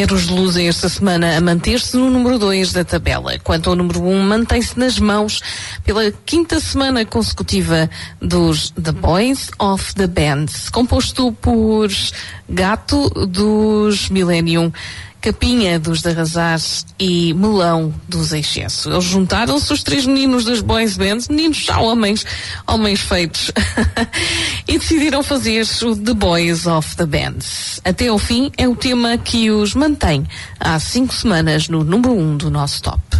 Os de luz esta semana a manter-se no número 2 da tabela. Quanto ao número 1, mantém-se nas mãos pela quinta semana consecutiva dos The Boys of the Band, composto por Gato dos Millennium, Capinha dos de Arrasar e Melão dos Excesso. Eles juntaram-se, os 3 meninos das boys bands, meninos já homens feitos, e decidiram fazer o The Boys of the Bands. Até ao fim é o tema que os mantém há 5 semanas no número 1 do nosso top.